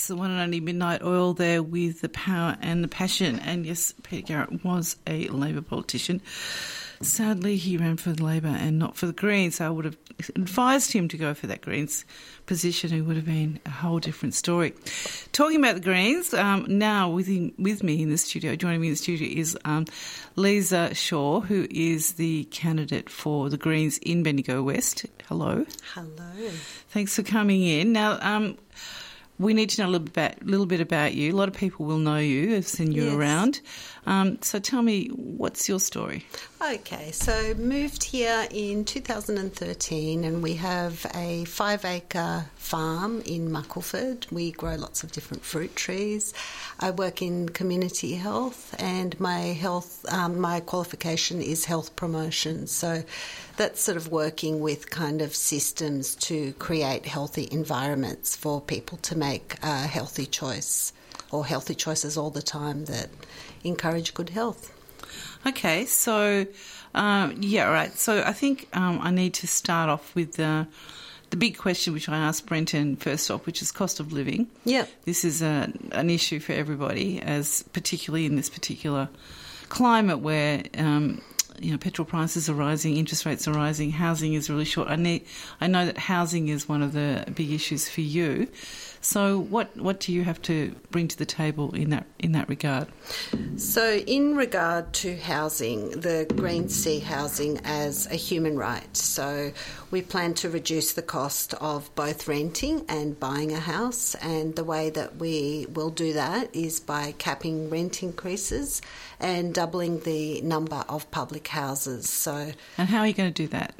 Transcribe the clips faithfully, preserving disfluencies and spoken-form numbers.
Yes, the one and only Midnight Oil there with the power and the passion. And yes, Peter Garrett was a Labor politician. Sadly, he ran for the Labor and not for the Greens. So I would have advised him to go for that Greens position. It would have been a whole different story. Talking about the Greens, um, now with, him, with me in the studio, joining me in the studio is um, Lisa Shaw, who is the candidate for the Greens in Bendigo West. Hello. Hello. Thanks for coming in. Now, um, we need to know a little bit, about, little bit about you. A lot of people will know you, have seen you yes. around. Um, so tell me, what's your story? Okay, so moved here in two thousand thirteen and we have a five-acre farm in Muckleford. We grow lots of different fruit trees. I work in community health and my health, um, my qualification is health promotion. So that's sort of working with kind of systems to create healthy environments for people to make a healthy choice or healthy choices all the time that encourage good health. Okay, so, um, yeah, right. So I think um, I need to start off with uh, the big question which I asked Brenton first off, which is cost of living. Yeah. This is a, an issue for everybody, as particularly in this particular climate where um, you know, petrol prices are rising, interest rates are rising, housing is really short. I need, I know that housing is one of the big issues for you. So what, what do you have to bring to the table in that in that regard? So in regard to housing, the Greens see housing as a human right. So we plan to reduce the cost of both renting and buying a house, and the way that we will do that is by capping rent increases and doubling the number of public houses. So, and how are you going to do that?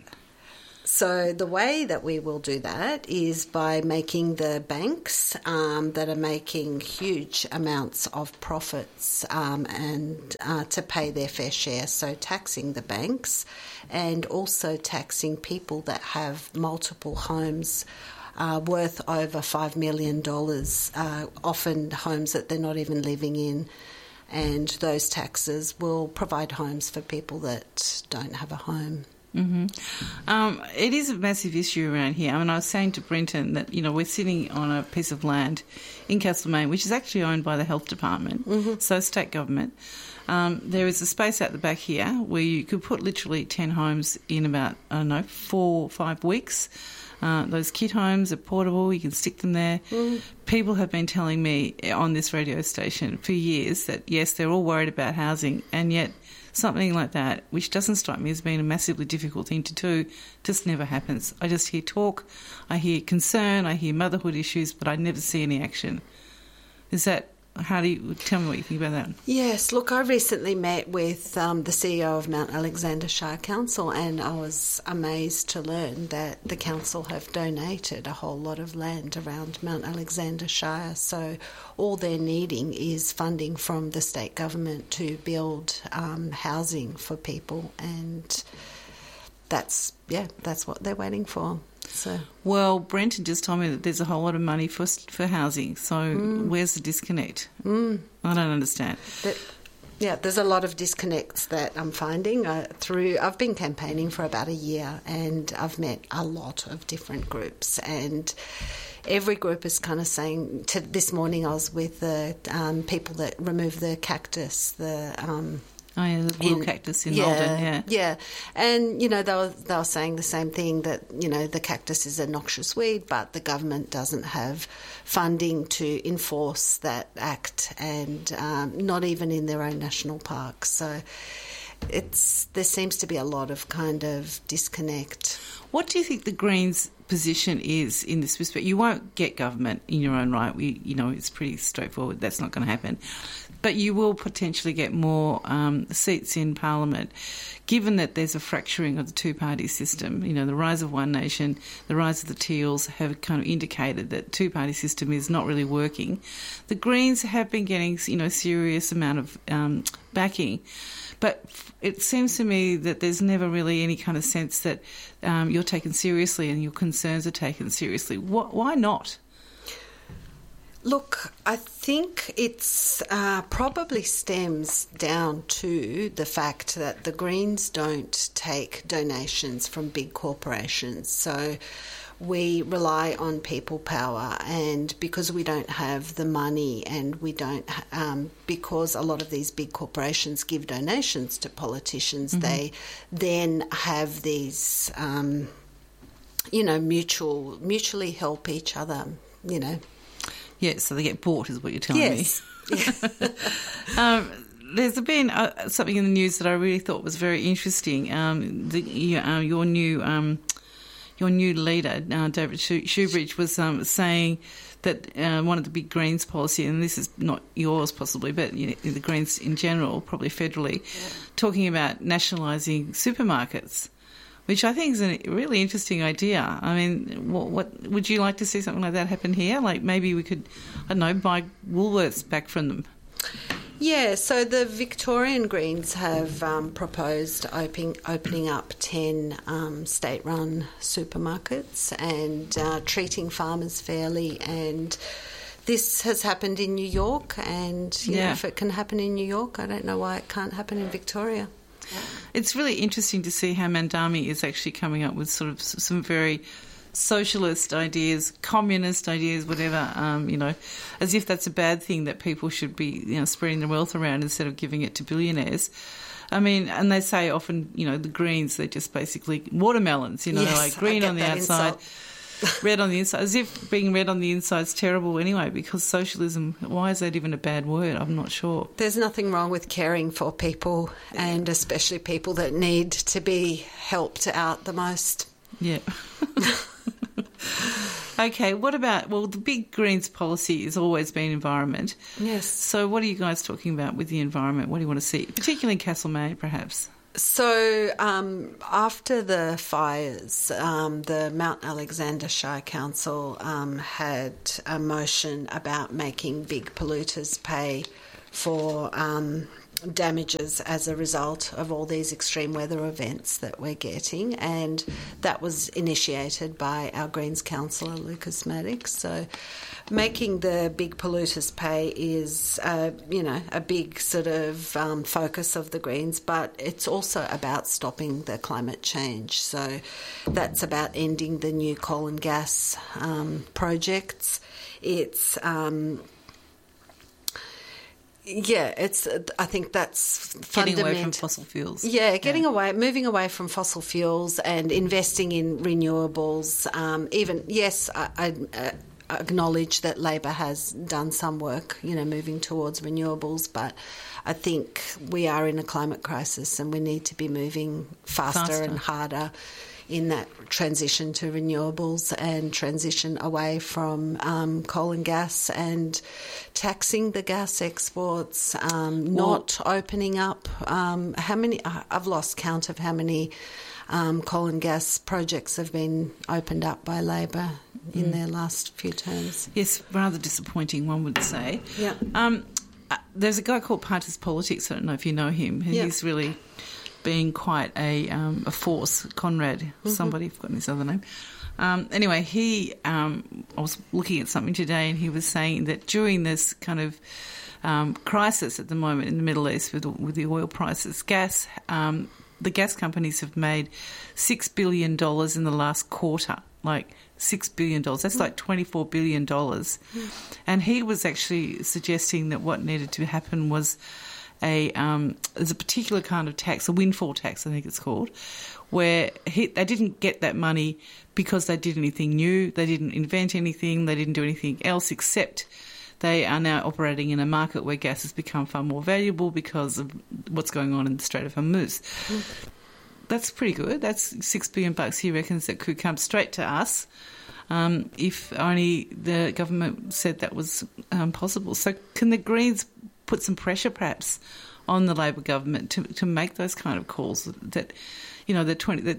So the way that we will do that is by making the banks um, that are making huge amounts of profits um, and uh, to pay their fair share, so taxing the banks and also taxing people that have multiple homes uh, worth over five million dollars, uh, often homes that they're not even living in. And those taxes will provide homes for people that don't have a home. Mm-hmm. Um, it is a massive issue around here. I mean, I was saying to Brenton that, you know, we're sitting on a piece of land in Castlemaine, which is actually owned by the Health Department, mm-hmm. so state government. Um, there is a space out the back here where you could put literally ten homes in about, I don't know, four or five weeks. Uh, those kit homes are portable, you can stick them there. Mm. People have been telling me on this radio station for years that, yes, they're all worried about housing, and yet something like that, which doesn't strike me as being a massively difficult thing to do, just never happens. I just hear talk, I hear concern, I hear motherhood issues, but I never see any action. Is that, how do you, tell me what you think about that? Yes, look, I recently met with um, the C E O of Mount Alexander Shire Council, and I was amazed to learn that the council have donated a whole lot of land around Mount Alexander Shire, so all they're needing is funding from the state government to build um, housing for people, and that's, yeah, that's what they're waiting for. So. Well, Brenton just told me that there's a whole lot of money for for housing, so mm. where's the disconnect? Mm. I don't understand. But, yeah, there's a lot of disconnects that I'm finding uh, through. I've been campaigning for about a year, and I've met a lot of different groups, and every group is kind of saying. To, this morning, I was with the um, people that remove the cactus, the. Um, Oh, yeah, the blue cactus in Malden, yeah. Yeah, and, you know, they were, they were saying the same thing, that, you know, the cactus is a noxious weed, but the government doesn't have funding to enforce that act, and um, not even in their own national parks. So it's there seems to be a lot of kind of disconnect. What do you think the Greens' position is in this respect? You won't get government in your own right. We, you know, it's pretty straightforward. That's not going to happen. But you will potentially get more um, seats in Parliament, given that there's a fracturing of the two-party system. You know, the rise of One Nation, the rise of the Teals have kind of indicated that two-party system is not really working. The Greens have been getting, you know, a serious amount of um, backing. But it seems to me that there's never really any kind of sense that um, you're taken seriously and your concerns are taken seriously. Wh- why not? Look, I think it's uh, probably stems down to the fact that the Greens don't take donations from big corporations. So we rely on people power, and because we don't have the money, and we don't, um, because a lot of these big corporations give donations to politicians, mm-hmm. they then have these, um, you know, mutual, mutually help each other, you know. Yeah, so they get bought, is what you're telling yes. me. Yes. um, There's been uh, something in the news that I really thought was very interesting. Um, the, you, uh, your new um, your new leader, uh, David Shoebridge, was um, saying that uh, one of the big Greens policy, and this is not yours possibly, but you know, the Greens in general, probably federally, yeah. talking about nationalising supermarkets, which I think is a really interesting idea. I mean, what, what would you like to see something like that happen here? Like maybe we could, I don't know, buy Woolworths back from them. Yeah, so the Victorian Greens have um, proposed opening, opening up ten um, state-run supermarkets and uh, treating farmers fairly. And this has happened in New York, and you yeah. know, if it can happen in New York, I don't know why it can't happen in Victoria. It's really interesting to see how Mandami is actually coming up with sort of some very socialist ideas, communist ideas, whatever, um, you know, as if that's a bad thing, that people should be, you know, spreading the wealth around instead of giving it to billionaires. I mean, and they say often, you know, the Greens, they're just basically watermelons, you know, yes, like green on the outside, red on the inside, as if being red on the inside is terrible anyway, because socialism, why is that even a bad word? I'm not sure. There's nothing wrong with caring for people, and especially people that need to be helped out the most. Yeah. Okay, what about, well, the big Greens policy has always been environment. Yes. So what are you guys talking about with the environment? What do you want to see, particularly in Castlemaine, perhaps? So um, after the fires, um, the Mount Alexander Shire Council um, had a motion about making big polluters pay for um, damages as a result of all these extreme weather events that we're getting, and that was initiated by our Greens councillor Lucas Maddox. So making the big polluters pay is uh, you know a big sort of um, focus of the Greens, but it's also about stopping the climate change. So that's about ending the new coal and gas um, projects. It's um, Yeah, it's. I think that's getting fundamental. away from fossil fuels. Yeah, getting yeah. away, moving away from fossil fuels and investing in renewables. Um, even yes, I, I uh, acknowledge that Labor has done some work, you know, moving towards renewables, but I think we are in a climate crisis and we need to be moving faster, faster. and harder in that transition to renewables and transition away from um, coal and gas, and taxing the gas exports, um, not well, opening up. Um, how many? I've lost count of how many um, coal and gas projects have been opened up by Labor in mm. their last few terms. Yes, rather disappointing, one would say. Yeah. Um, uh, there's a guy called Partis Politics. I don't know if you know him. He's yeah. really being quite a um, a force. Conrad, mm-hmm. somebody, I've forgotten his other name. Um, anyway, he, um, I was looking at something today, and he was saying that during this kind of um, crisis at the moment in the Middle East with with the oil prices, gas, um, the gas companies have made six billion dollars in the last quarter, like six billion dollars. That's mm. like twenty-four billion dollars. Mm. And he was actually suggesting that what needed to happen was A, um, there's a particular kind of tax, a windfall tax, I think it's called, where he, they didn't get that money because they did anything new, they didn't invent anything, they didn't do anything else, except they are now operating in a market where gas has become far more valuable because of what's going on in the Strait of Hormuz. Mm. That's pretty good. That's six billion bucks he reckons that could come straight to us um, if only the government said that was um, possible. So can the Greens put some pressure perhaps on the Labor government to to make those kind of calls that, you know, the twenty that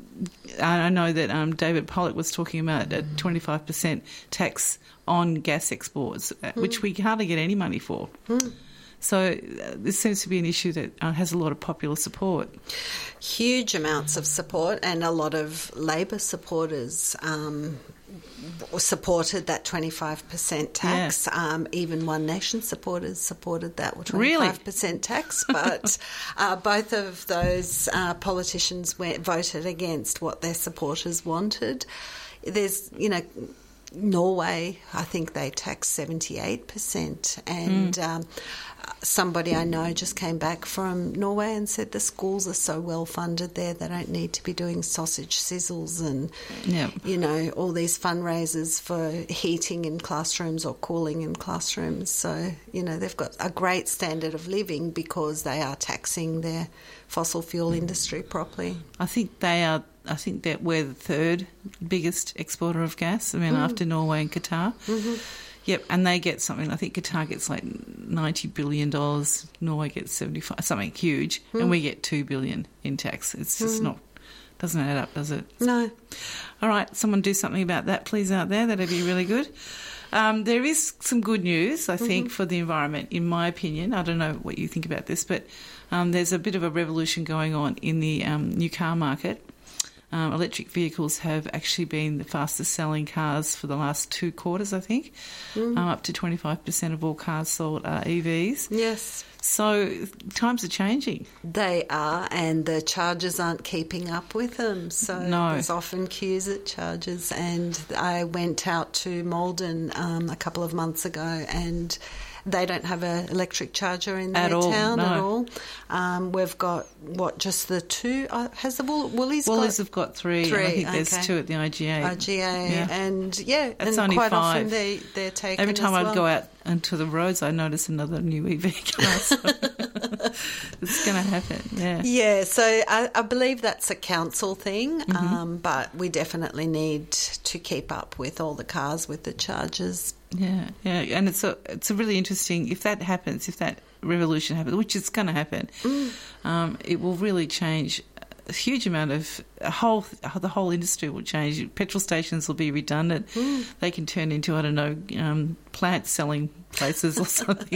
I know that um, David Pollock was talking about a twenty-five percent tax on gas exports, mm. which we hardly get any money for. Mm. So uh, this seems to be an issue that uh, has a lot of popular support. Huge amounts of support, and a lot of Labor supporters um, supported that twenty-five percent tax. Yeah. Um, even One Nation supporters supported that twenty-five percent really? tax, but uh, both of those uh, politicians went, voted against what their supporters wanted. there's, you know, Norway, I think they tax seventy-eight percent. And mm. um, somebody I know just came back from Norway and said the schools are so well funded there, they don't need to be doing sausage sizzles and, yep. you know, all these fundraisers for heating in classrooms or cooling in classrooms. So, you know, they've got a great standard of living because they are taxing their fossil fuel industry properly. I think they are. I think that we're the third biggest exporter of gas. I mean, mm. after Norway and Qatar. Mm-hmm. Yep, and they get something. I think Qatar gets like ninety billion dollars. Norway gets seventy-five, something huge, mm. and we get two billion in tax. It's just mm. not doesn't add up, does it? No. All right, someone do something about that, please, out there. That'd be really good. Um, there is some good news, I think, mm-hmm. for the environment, in my opinion. I don't know what you think about this, but um, there's a bit of a revolution going on in the um, new car market. Um, electric vehicles have actually been the fastest selling cars for the last two quarters, I think. Mm. Um, up to twenty-five percent of all cars sold are E Vs. Yes. So times are changing. They are, and the chargers aren't keeping up with them. So no. there's often queues at chargers. And I went out to Malden um, a couple of months ago, and they don't have an electric charger in their at all, town no. at all. Um, we've got, what, just the two? Uh, has the Wool- Woolies got? Woolies have got three. three and I think okay. there's two at the I G A. I G A, yeah. and yeah, That's and only quite five. often they, they're taken Every time as I well. go out onto the roads, I notice another new E V car. So it's going to happen, yeah. Yeah, so I, I believe that's a council thing, mm-hmm. um, but we definitely need to keep up with all the cars with the chargers. Yeah, yeah, and it's a it's a really interesting. If that happens, if that revolution happens, which is going to happen, mm. um, it will really change a huge amount of a whole the whole industry will change. Petrol stations will be redundant. Mm. They can turn into I don't know um, plant selling places or something.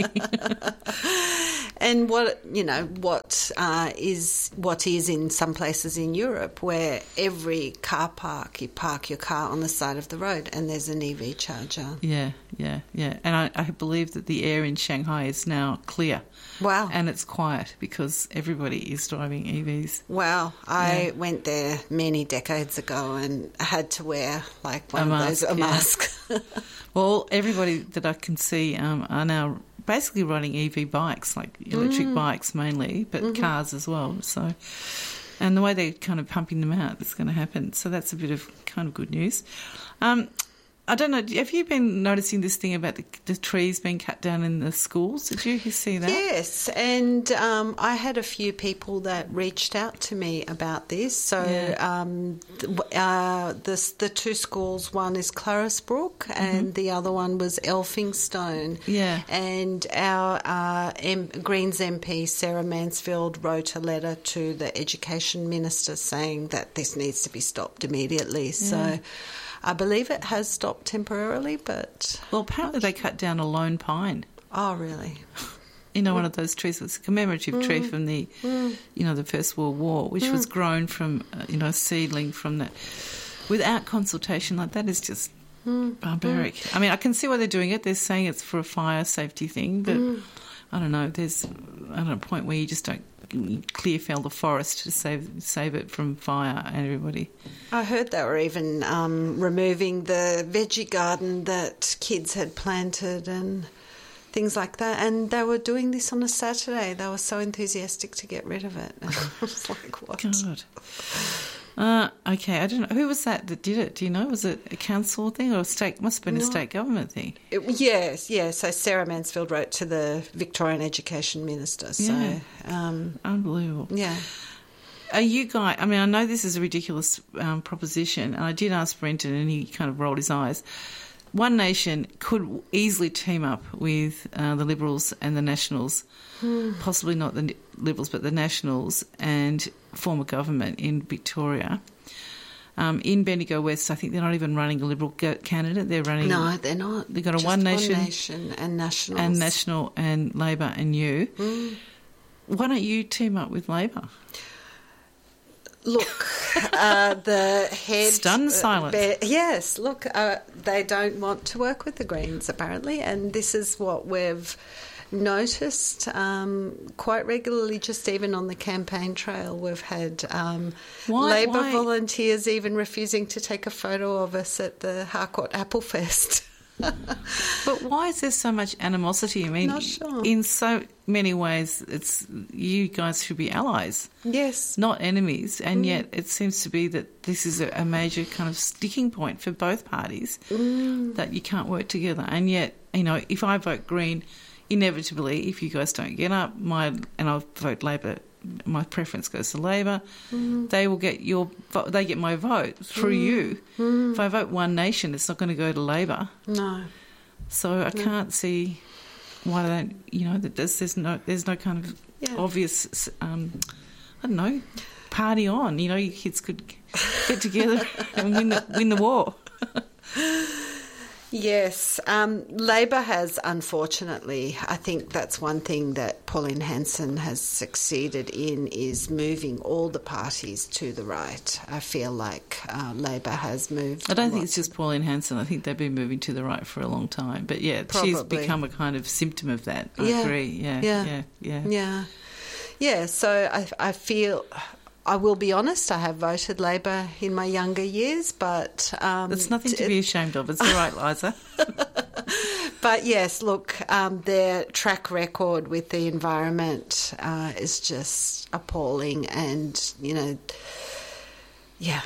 And what you know, what uh, is what is in some places in Europe, where every car park you park your car on the side of the road, and there's an E V charger. Yeah, yeah, yeah. And I, I believe that the air in Shanghai is now clear. Wow. And it's quiet because everybody is driving E Vs. Wow. I yeah. went there many decades ago and had to wear like one a of mask, those a yeah. mask. Well, everybody that I can see um, are now basically riding E V bikes, like electric mm. bikes mainly, but mm-hmm. cars as well. So, and the way they're kind of pumping them out, it's going to happen. So that's a bit of kind of good news. Um, I don't know, have you been noticing this thing about the, the trees being cut down in the schools? Did you see that? Yes, and um, I had a few people that reached out to me about this. So yeah. um, uh, this, the two schools, one is Clarisbrook mm-hmm. and the other one was Elphinstone. Yeah. And our uh, M- Greens M P, Sarah Mansfield, wrote a letter to the Education Minister saying that this needs to be stopped immediately. Yeah. So I believe it has stopped temporarily, but... Well, apparently they cut down a lone pine. Oh, really? You know, mm. one of those trees. It's a commemorative mm. tree from the, mm. you know, the First World War, which mm. was grown from, uh, you know, a seedling from that. Without consultation, like that is just mm. barbaric. Mm. I mean, I can see why they're doing it. They're saying it's for a fire safety thing, but mm. I don't know. There's I don't know, a point where you just don't clear fell the forest to save save it from fire and everybody. I heard they were even um, removing the veggie garden that kids had planted and things like that, and they were doing this on a Saturday. They were so enthusiastic to get rid of it. I was like, what? God. Uh, okay, I don't know. Who was that that did it? Do you know? Was it a council thing or a state? Must have been no. a state government thing. It, yes, yes. So Sarah Mansfield wrote to the Victorian Education Minister. So, yeah. um, Unbelievable. Yeah. Are you guys, I mean, I know this is a ridiculous um, proposition, and I did ask Brenton and he kind of rolled his eyes. One Nation could easily team up with uh, the Liberals and the Nationals, hmm. possibly not the Liberals but the Nationals, and form a government in Victoria. Um, in Bendigo West, I think they're not even running a Liberal candidate. They're running... No, they're not. They've got a Just One Nation... One Nation and Nationals. And National and Labor and you. Hmm. Why don't you team up with Labor? Look, uh, the head... Stunned silence. Uh, yes, look, uh, they don't want to work with the Greens, apparently, and this is what we've noticed um, quite regularly, just even on the campaign trail, we've had um, Why- Labor why- volunteers even refusing to take a photo of us at the Harcourt Apple Fest. But why is there so much animosity? I mean, Not sure. in so many ways, it's you guys should be allies, Yes. not enemies, and yet it seems to be that this is a, a major kind of sticking point for both parties, Mm. that you can't work together. And yet, you know, if I vote Green, inevitably, if you guys don't get up, my and I'll vote Labor, my preference goes to Labor. Mm. They will get your vo- they get my vote through you. Mm. If I vote One Nation, it's not going to go to Labor. No. So I can't see why they don't, you know, that there's, there's no there's no kind of Yeah. obvious, um, I don't know, party on. You know, your kids could get together and win the win the war. Yes, um, Labor has, unfortunately, I think that's one thing that Pauline Hanson has succeeded in, is moving all the parties to the right. I feel like uh, Labor has moved. I don't think lots. it's just Pauline Hanson. I think they've been moving to the right for a long time. But yeah, she's Probably. become a kind of symptom of that. I Yeah. agree. Yeah, Yeah. yeah, yeah. Yeah, yeah. So I, I feel. I will be honest, I have voted Labor in my younger years, but... Um, It's nothing to be ashamed of. It's all right, Liza. But yes, look, um, their track record with the environment uh, is just appalling, and, you know, yeah.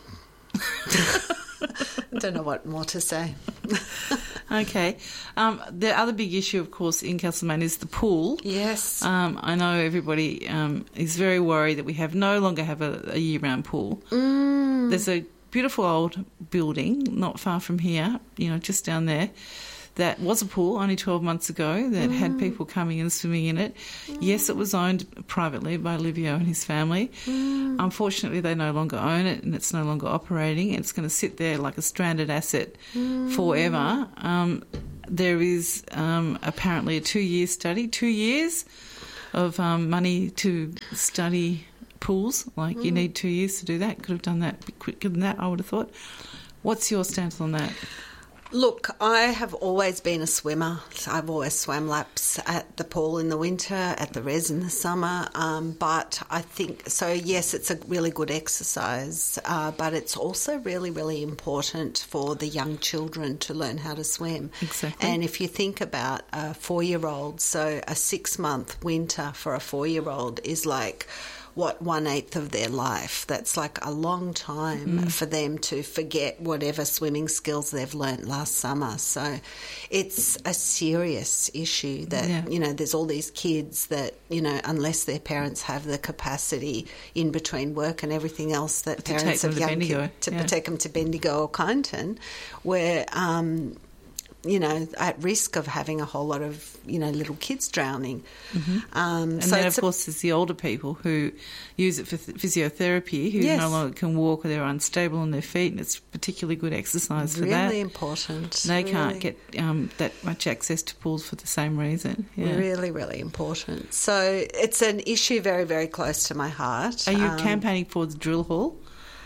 I don't know what more to say. Okay. Um, the other big issue, of course, in Castlemaine is the pool. Yes. Um, I know everybody um, is very worried that we have no longer have a, a year-round pool. Mm. There's a beautiful old building not far from here, you know, just down there, that was a pool only twelve months ago that Mm. had people coming and swimming in it. Mm. Yes, it was owned privately by Livio and his family. Mm. Unfortunately, they no longer own it and it's no longer operating. It's going to sit there like a stranded asset mm. forever. Um, there is um, apparently a two-year study, two years of um, money to study pools. Like, mm. you need two years to do that. Could have done that a bit quicker than that, I would have thought. What's your stance on that? Look, I have always been a swimmer. I've always swam laps at the pool in the winter, at the res in the summer. Um, but I think, so yes, it's a really good exercise, uh, but it's also really, really important for the young children to learn how to swim. Exactly. And if you think about a four-year-old, so a six-month winter for a four-year-old is like what, one-eighth of their life. That's like a long time mm. for them to forget whatever swimming skills they've learnt last summer. So it's a serious issue that, yeah. you know, there's all these kids that, you know, unless their parents have the capacity in between work and everything else that to parents take of them young to kids, to yeah. take them to Bendigo or Kyneton, where... Um, you know, at risk of having a whole lot of, you know, little kids drowning. Mm-hmm. Um, and so then, it's of course, there's the older people who use it for th- physiotherapy, who Yes. no longer can walk or they're unstable on their feet, and it's particularly good exercise for really that. Really important. They really, can't get um, that much access to pools for the same reason. Yeah. Really, really important. So it's an issue very, very close to my heart. Are you um, campaigning for the drill hall?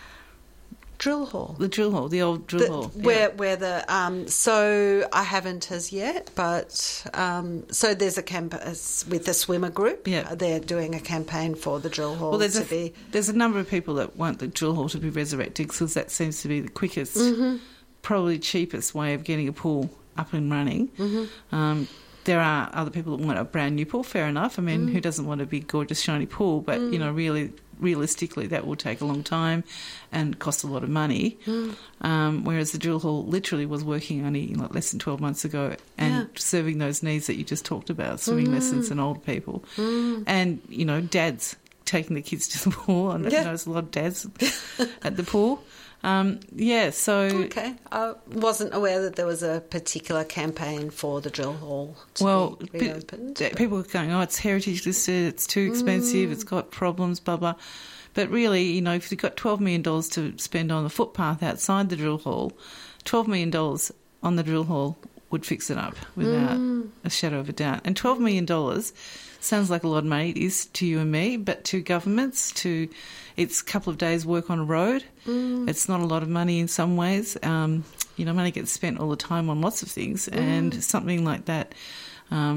Drill hall. The drill hall, the old drill The, hall. where, yeah. where the um, so I haven't as yet, but um, so there's a campus with the swimmer group. Yeah. They're doing a campaign for the drill hall Well, there's to a, be. there's a number of people that want the drill hall to be resurrected because that seems to be the quickest, Mm-hmm. probably cheapest way of getting a pool up and running. Mm-hmm. Um, there are other people that want a brand new pool, fair enough. I mean, Mm. who doesn't want a big, gorgeous, shiny pool? But, Mm. you know, really, realistically, that will take a long time and cost a lot of money. Mm. Um, whereas the drill hall literally was working only like less than twelve months ago and Yeah. serving those needs that you just talked about, swimming Mm. lessons and old people. Mm. And, you know, dads taking the kids to the pool. And Yeah. I know there's a lot of dads at the pool. Um, yeah, so... Okay. I wasn't aware that there was a particular campaign for the drill hall to well, be pe- reopened. th- people are going, oh, it's heritage listed, it's too expensive, Mm. it's got problems, blah, blah. But really, you know, if you've got twelve million dollars to spend on the footpath outside the drill hall, twelve million dollars on the drill hall would fix it up without Mm. a shadow of a doubt. And twelve million dollars sounds like a lot of money. It is to you and me, but to governments, to it's a couple of days' work on a road. Mm. It's not a lot of money in some ways. Um, you know, money gets spent all the time on lots of things, Mm. and something like that um,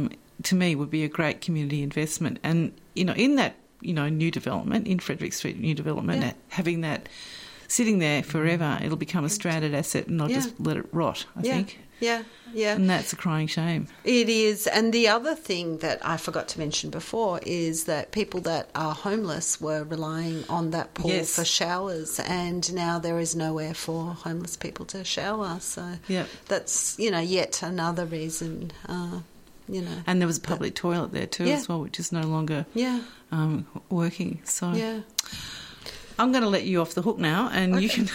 to me, would be a great community investment. And, you know, in that, you know, new development, in Frederick Street new development, Yeah. having that sitting there forever, it'll become a stranded asset and I'll Yeah. just let it rot, I yeah. think. Yeah, yeah. And that's a crying shame. It is. And the other thing that I forgot to mention before is that people that are homeless were relying on that pool Yes. for showers, and now there is nowhere for homeless people to shower. So Yep. that's, you know, yet another reason, uh, you know. And there was a public toilet there too Yeah. as well, which is no longer Yeah, um, working. So yeah. I'm going to let you off the hook now, and you Okay. can...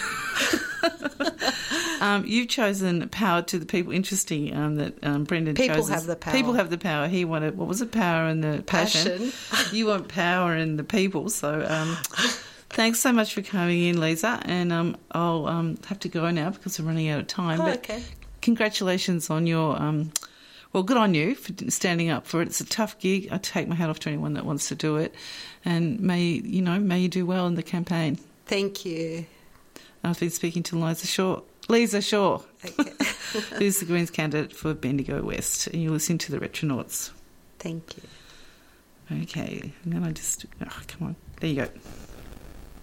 Um, you've chosen power to the people. Interesting um, that um, Brendan People chose. have the power. People have the power. He wanted, what was it, power and the passion. Passion. You want power and the people. So um, thanks so much for coming in, Lisa. And um, I'll um, have to go now because we're running out of time. Oh, but okay. Congratulations on your... Um, well, good on you for standing up for it. It's a tough gig. I take my hat off to anyone that wants to do it. And may, you know, may you do well in the campaign. Thank you. I've been speaking to Lisa Shaw. Lisa Shaw, Okay. who's the Greens candidate for Bendigo West. And you're listening to the Retronauts. Thank you. Okay, and then I just... Oh, come on. There you go.